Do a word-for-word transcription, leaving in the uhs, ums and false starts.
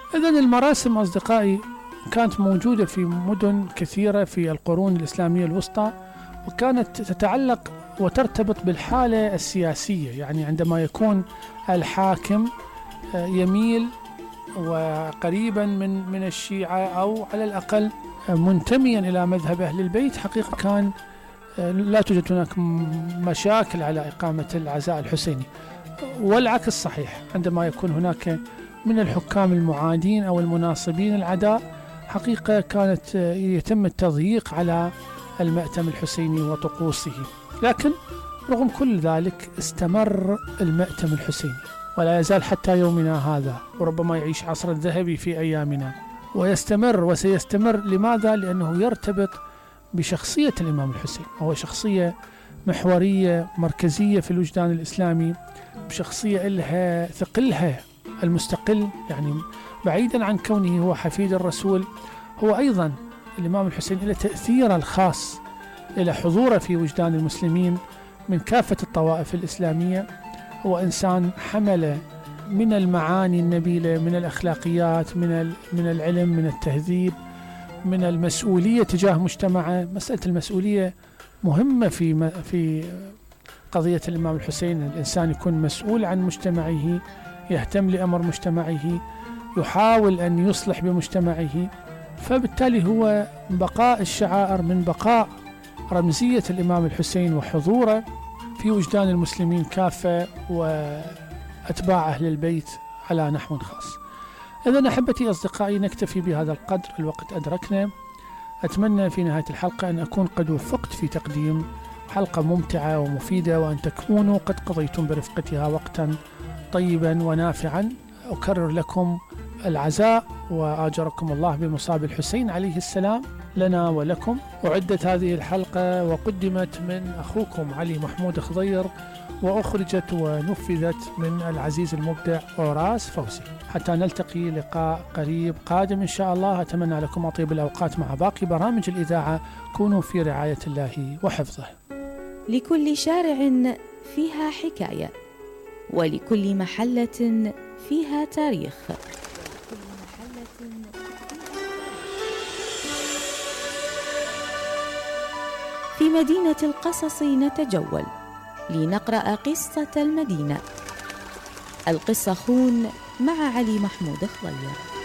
إذن المراسم أصدقائي كانت موجودة في مدن كثيرة في القرون الإسلامية الوسطى، وكانت تتعلق وترتبط بالحالة السياسية. يعني عندما يكون الحاكم يميل وقريبا من من الشيعة أو على الأقل منتميا إلى مذهب أهل البيت، حقيقة كان لا توجد هناك مشاكل على إقامة العزاء الحسيني. والعكس صحيح، عندما يكون هناك من الحكام المعادين أو المناصبين العداء، حقيقة كانت يتم التضييق على المأتم الحسيني وطقوسه. لكن رغم كل ذلك استمر المأتم الحسيني ولا يزال حتى يومنا هذا، وربما يعيش عصر الذهبي في أيامنا، ويستمر وسيستمر. لماذا؟ لأنه يرتبط بشخصية الإمام الحسين. هو شخصية محورية مركزية في الوجدان الإسلامي، بشخصية إلها ثقلها المستقل، يعني بعيدا عن كونه هو حفيد الرسول، هو أيضا الإمام الحسين له تأثير الخاص، إلى حضوره في وجدان المسلمين من كافة الطوائف الإسلامية. هو إنسان حمل من المعاني النبيلة، من الأخلاقيات، من من العلم، من التهذيب، من المسؤولية تجاه مجتمعه. مسألة المسؤولية مهمة في في قضية الإمام الحسين. الإنسان يكون مسؤول عن مجتمعه، يهتم لأمر مجتمعه، يحاول أن يصلح بمجتمعه. فبالتالي هو بقاء الشعائر من بقاء رمزية الإمام الحسين وحضوره في وجدان المسلمين كافة وأتباع أهل البيت على نحو خاص. إذن أحبتي أصدقائي، نكتفي بهذا القدر، الوقت أدركنا. أتمنى في نهاية الحلقة أن أكون قد وفقت في تقديم حلقة ممتعة ومفيدة، وأن تكونوا قد قضيتم برفقتها وقتا طيبا ونافعا. أكرر لكم العزاء وآجركم الله بمصاب الحسين عليه السلام لنا ولكم. أعدت هذه الحلقة وقدمت من أخوكم علي محمود خضير، وأخرجت ونفذت من العزيز المبدع أوراس فوزي. حتى نلتقي لقاء قريب قادم إن شاء الله. أتمنى لكم أطيب الأوقات مع باقي برامج الإذاعة. كونوا في رعاية الله وحفظه. لكل شارع فيها حكاية، ولكل محلة فيها تاريخ. في مدينة القصص نتجول لنقرأ قصة المدينة. القصة خون مع علي محمود خضير.